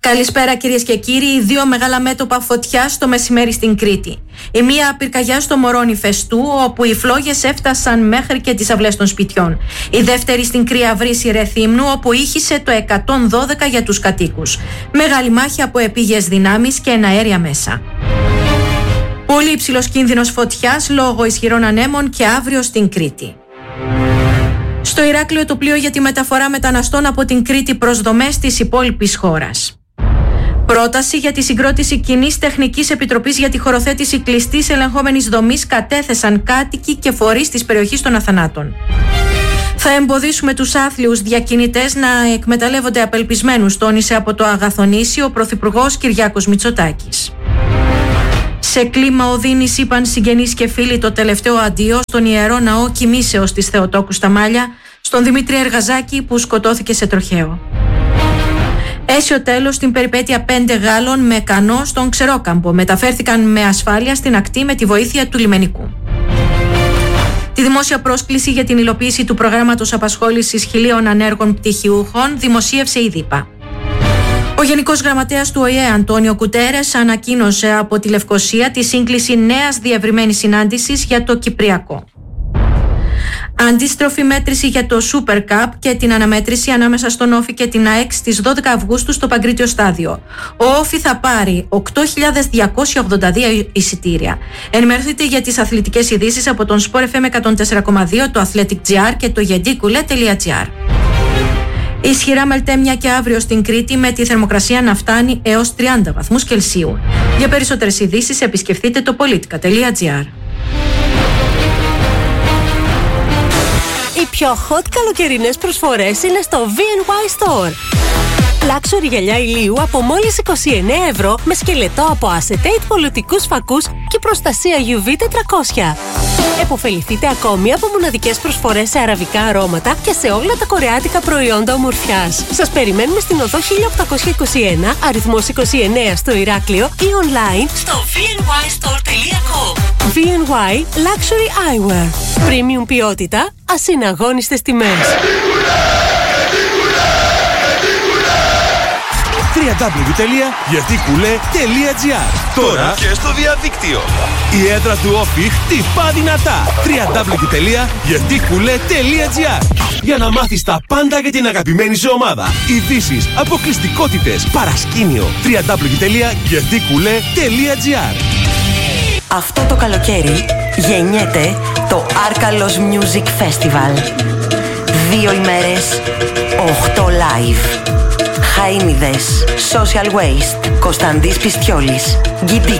Καλησπέρα κυρίες και κύριοι. 2 μεγάλα μέτωπα φωτιάς το μεσημέρι στην Κρήτη. Η μία πυρκαγιά στο Μωρόνι Φεστού, όπου οι φλόγες έφτασαν μέχρι και τις αυλές των σπιτιών. Η δεύτερη στην Κρία Βρύση Ρεθύμνου, όπου ήχησε το 112 για τους κατοίκους. Μεγάλη μάχη από επίγειες δυνάμεις και εναέρια μέσα. Πολύ υψηλός κίνδυνος φωτιάς λόγω ισχυρών ανέμων και αύριο στην Κρήτη. Στο Ηράκλειο το πλοίο για τη μεταφορά μεταναστών από την Κρήτη προς δομές της υπόλοιπης χώρας. Πρόταση για τη συγκρότηση κοινής τεχνικής επιτροπής για τη χωροθέτηση κλειστής ελεγχόμενης δομής κατέθεσαν κάτοικοι και φορείς της περιοχής των Αθανάτων. Θα εμποδίσουμε τους άθλιους διακινητές να εκμεταλλεύονται απελπισμένους, τόνισε από το Αγαθονήσι ο Πρωθυπουργός Κυριάκος Μητσοτάκης. Σε κλίμα οδύνης είπαν συγγενείς και φίλοι το τελευταίο αντίο στον Ιερό Ναό Κοιμήσεως της Θεοτόκου στα Μάλια, στον Δημήτρη Εργαζάκη που σκοτώθηκε σε τροχαίο. Έσιο τέλος στην περιπέτεια 5 Γάλλων με κανό στον Ξερόκαμπο. Μεταφέρθηκαν με ασφάλεια στην ακτή με τη βοήθεια του λιμενικού. Τη δημόσια πρόσκληση για την υλοποίηση του προγράμματος απασχόλησης 1.000 ανέργων πτυχιούχων δημοσίευσε η ΔΥΠΑ. Ο Γενικός Γραμματέας του ΟΗΕ, Αντώνιο Κουτέρες, ανακοίνωσε από τη Λευκοσία τη σύγκληση νέας διευρυμένης συνάντησης για το Κυπριακό. Αντίστροφη μέτρηση για το Super Cup και την αναμέτρηση ανάμεσα στον Όφη και την ΑΕΚ στις 12 Αυγούστου στο Παγκρίτιο Στάδιο. Ο Όφη θα πάρει 8.282 εισιτήρια. Ενημερωθείτε για τις αθλητικές ειδήσεις από τον Sport FM 104,2, το Athletic GR και το yedikule.gr. Ισχυρά μελτέμια και αύριο στην Κρήτη, με τη θερμοκρασία να φτάνει έως 30 βαθμούς Κελσίου. Για περισσότερες ειδήσεις επισκεφτείτε το politica.gr. Οι πιο hot καλοκαιρινές προσφορές είναι στο V&Y Store. Luxury γυαλιά ηλίου από μόλις 29 ευρώ με σκελετό από acetate πολιτικούς φακούς και προστασία UV 400. Εποφεληθείτε ακόμη από μοναδικές προσφορές σε αραβικά αρώματα και σε όλα τα κορεάτικα προϊόντα ομορφιάς. Σας περιμένουμε στην οδό 1821, αριθμός 29 στο Ηράκλειο ή online στο vnystore.com. V&Y Luxury Eyewear. Premium ποιότητα, ασυναγώνιστες τιμές. www.yertikule.gr. Τώρα και στο διαδίκτυο. Η έδρα του Όφι χτυπά δυνατά. www.yertikule.gr. Για να μάθεις τα πάντα για την αγαπημένη σου ομάδα. Ειδήσεις, αποκλειστικότητες, παρασκήνιο. www.yertikule.gr. Αυτό το καλοκαίρι γεννιέται το Arkalos Music Festival. 2 ημέρες, 8 live. Χαΐνιδες, Social Waste, Κωνσταντής Πιστιόλης,